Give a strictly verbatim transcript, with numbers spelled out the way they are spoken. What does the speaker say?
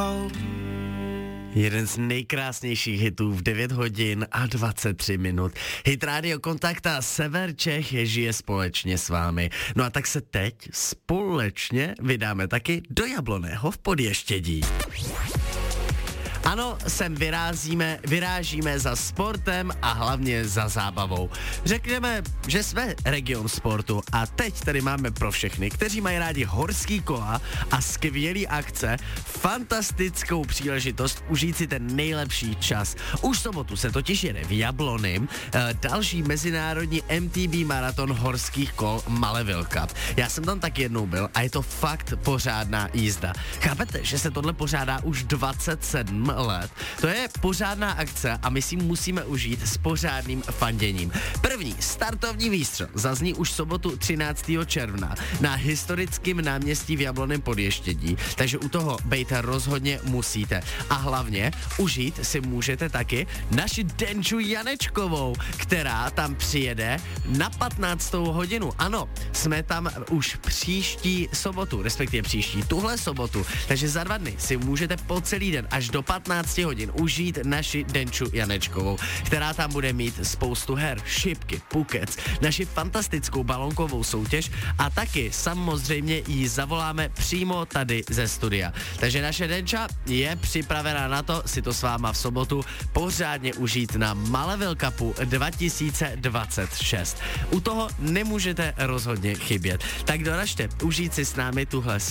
Jeden z nejkrásnějších hitů v devět hodin a dvacet tři minut. Hit Rádio Kontakt a Sever Čech žije společně s vámi. No a tak se teď společně vydáme taky do Jablonného v Podještědí. Ano, sem vyrázíme, vyrážíme za sportem a hlavně za zábavou. Řekněme, že jsme region sportu a teď tady máme pro všechny, kteří mají rádi horský kola a skvělý akce, fantastickou příležitost užít si ten nejlepší čas. Už v sobotu se totiž jede v Jablonym další mezinárodní M T B maraton horských kol Maleville Cup. Já jsem tam tak jednou byl a je to fakt pořádná jízda. Chápete, že se tohle pořádá už dvacet sedm let. To je pořádná akce a my si musíme užít s pořádným fanděním. První startovní výstřel zazní už sobotu třináctého června na historickém náměstí v Jablonném Podještědí, takže u toho bejt rozhodně musíte. A hlavně užít si můžete taky naši Denču Janečkovou, která tam přijede na patnáctou hodinu. Ano, jsme tam už příští sobotu, respektive příští tuhle sobotu, takže za dva dny si můžete po celý den až do patnáct hodin užít naši Denču Janečkovou, která tam bude mít spoustu her, šipky, pukec, naši fantastickou balonkovou soutěž a taky samozřejmě ji zavoláme přímo tady ze studia. Takže naše Denča je připravená na to si to s váma v sobotu pořádně užít na Maleville Cupu dva tisíce dvacet šest. U toho nemůžete rozhodně chybět. Tak doražte užít si s námi tuhle